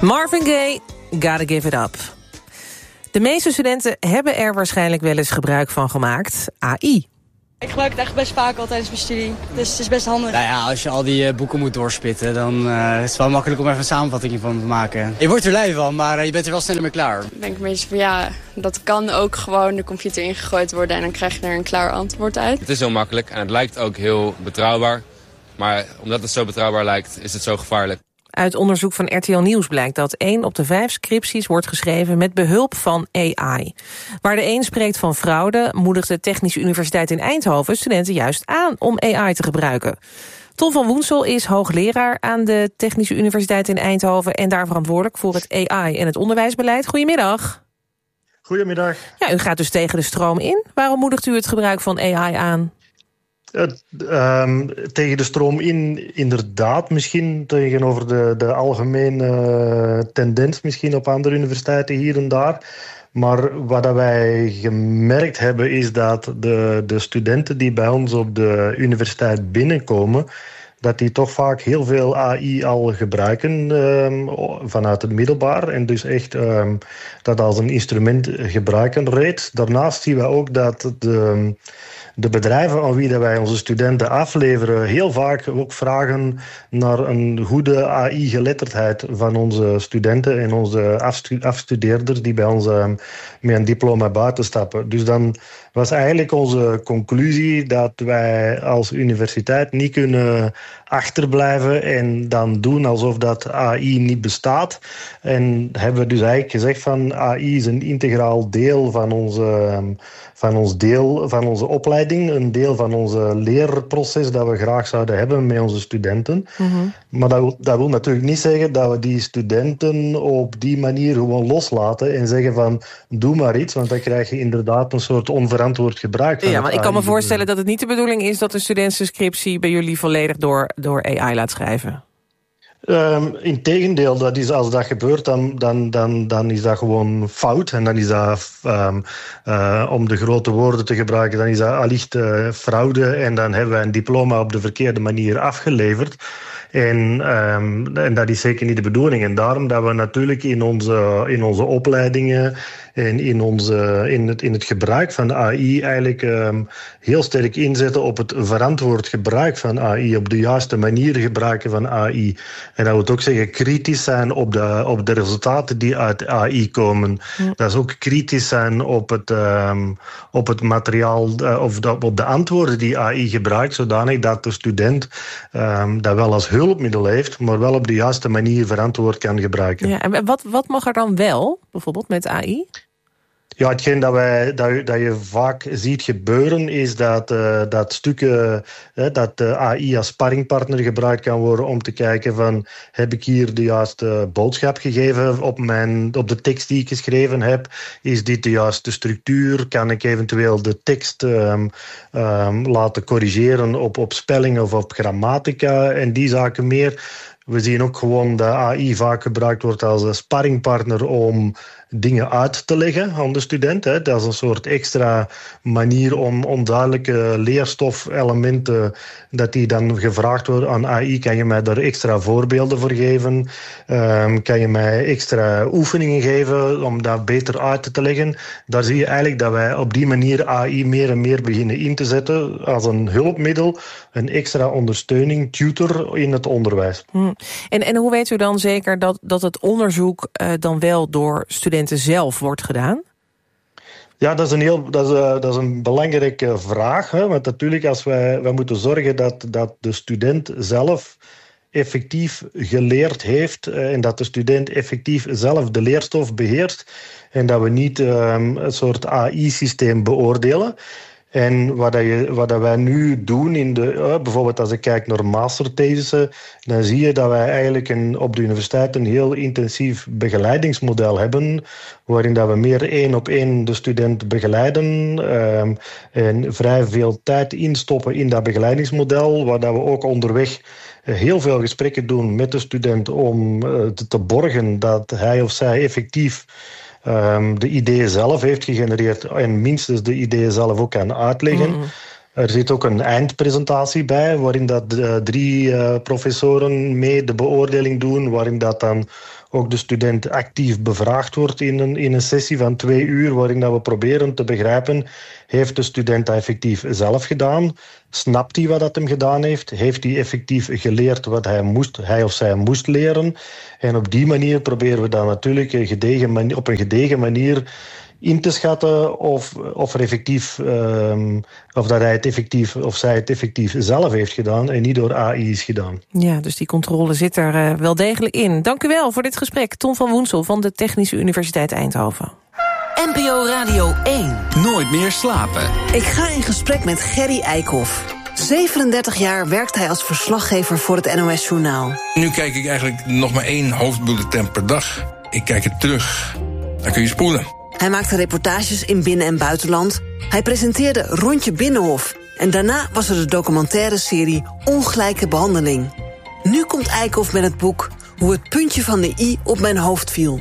Marvin Gaye, Gotta Give It Up. De meeste studenten hebben er waarschijnlijk wel eens gebruik van gemaakt. AI. Ik gebruik het echt best vaak al tijdens mijn studie. Dus het is best handig. Nou ja, als je al die boeken moet doorspitten, dan is het wel makkelijk om even een samenvatting van te maken. Je wordt er lui van, maar je bent er wel sneller mee klaar. Ik denk een beetje van ja, dat kan ook gewoon de computer ingegooid worden en dan krijg je er een klaar antwoord uit. Het is heel makkelijk en het lijkt ook heel betrouwbaar. Maar omdat het zo betrouwbaar lijkt, is het zo gevaarlijk. Uit onderzoek van RTL Nieuws blijkt dat 1 op de 5 scripties wordt geschreven met behulp van AI. Waar de een spreekt van fraude, moedigt de Technische Universiteit in Eindhoven studenten juist aan om AI te gebruiken. Ton van Woensel is hoogleraar aan de Technische Universiteit in Eindhoven en daar verantwoordelijk voor het AI en het onderwijsbeleid. Goedemiddag. Goedemiddag. Ja, u gaat dus tegen de stroom in. Waarom moedigt u het gebruik van AI aan? Tegen de stroom in, inderdaad, misschien tegenover de algemene tendens misschien op andere universiteiten hier en daar. Maar wat wij gemerkt hebben is dat de studenten die bij ons op de universiteit binnenkomen, dat die toch vaak heel veel AI al gebruiken vanuit het middelbaar. En dus echt dat als een instrument gebruiken reeds. Daarnaast zien we ook dat de bedrijven aan wie dat wij onze studenten afleveren heel vaak ook vragen naar een goede AI-geletterdheid van onze studenten en onze afstudeerders die bij ons met een diploma buiten stappen. Dus dan was eigenlijk onze conclusie dat wij als universiteit niet kunnen achterblijven en dan doen alsof dat AI niet bestaat. En hebben we dus eigenlijk gezegd van AI is een integraal deel van onze opleiding, een deel van onze leerproces dat we graag zouden hebben met onze studenten. Mm-hmm. Maar dat wil natuurlijk niet zeggen dat we die studenten op die manier gewoon loslaten en zeggen van doe maar iets, want dan krijg je inderdaad een soort onverantwoord gebruik van. Ja, maar ik kan me voorstellen dat het niet de bedoeling is dat een student zijn scriptie bij jullie volledig door AI laat schrijven. Integendeel, dat is, als dat gebeurt, dan is dat gewoon fout. En dan is dat, om de grote woorden te gebruiken, dan is dat allicht fraude. En dan hebben wij een diploma op de verkeerde manier afgeleverd. En dat is zeker niet de bedoeling. En daarom dat we natuurlijk in onze opleidingen en in het gebruik van AI eigenlijk heel sterk inzetten op het verantwoord gebruik van AI, op de juiste manier gebruiken van AI. En dat wil ook zeggen kritisch zijn op de resultaten die uit AI komen. Ja. Dat is ook kritisch zijn op het materiaal of op de antwoorden die AI gebruikt, zodanig dat de student dat wel als hulpmiddel heeft, maar wel op de juiste manier verantwoord kan gebruiken. Ja, en wat mag er dan wel, bijvoorbeeld met AI? Ja, hetgeen dat je vaak ziet gebeuren is dat stukken, dat AI als sparringpartner gebruikt kan worden om te kijken van heb ik hier de juiste boodschap gegeven op de tekst die ik geschreven heb? Is dit de juiste structuur? Kan ik eventueel de tekst laten corrigeren op spelling of op grammatica en die zaken meer? We zien ook gewoon dat AI vaak gebruikt wordt als een sparringpartner om dingen uit te leggen aan de student. Dat is een soort extra manier om onduidelijke leerstofelementen, dat die dan gevraagd worden aan AI. Kan je mij daar extra voorbeelden voor geven? Kan je mij extra oefeningen geven om dat beter uit te leggen? Daar zie je eigenlijk dat wij op die manier AI meer en meer beginnen in te zetten als een hulpmiddel, een extra ondersteuning, tutor in het onderwijs. En hoe weet u dan zeker dat het onderzoek dan wel door studenten zelf wordt gedaan? Ja, dat is een belangrijke vraag. Hè? Want natuurlijk, als wij moeten zorgen dat de student zelf effectief geleerd heeft en dat de student effectief zelf de leerstof beheerst en dat we niet een soort AI-systeem beoordelen. En wat wij nu doen, bijvoorbeeld als ik kijk naar masterthesissen, dan zie je dat wij eigenlijk op de universiteit een heel intensief begeleidingsmodel hebben, waarin dat we meer 1-op-1 de student begeleiden en vrij veel tijd instoppen in dat begeleidingsmodel, waar dat we ook onderweg heel veel gesprekken doen met de student om te borgen dat hij of zij effectief de ideeën zelf heeft gegenereerd en minstens de ideeën zelf ook kan uitleggen. Mm-hmm. Er zit ook een eindpresentatie bij, waarin dat 3 professoren mee de beoordeling doen, waarin dat dan ook de student actief bevraagd wordt in een sessie van 2 uur, waarin dat we proberen te begrijpen, heeft de student dat effectief zelf gedaan? Snapt hij wat dat hem gedaan heeft? Heeft hij effectief geleerd wat hij of zij moest leren? En op die manier proberen we dan natuurlijk op een gedegen manier in te schatten of er effectief, of dat hij het effectief of zij het effectief zelf heeft gedaan en niet door AI is gedaan. Ja, dus die controle zit er wel degelijk in. Dank u wel voor dit gesprek. Ton van Woensel van de Technische Universiteit Eindhoven. NPO Radio 1. Nooit meer slapen. Ik ga in gesprek met Gerry Eikhoff. 37 jaar werkt hij als verslaggever voor het NOS Journaal. Nu kijk ik eigenlijk nog maar 1 hoofdbulletin per dag. Ik kijk het terug. Dan kun je spoelen. Hij maakte reportages in binnen- en buitenland. Hij presenteerde Rondje Binnenhof. En daarna was er de documentaire serie Ongelijke Behandeling. Nu komt Eikhoff met het boek Hoe het puntje van de i op mijn hoofd viel.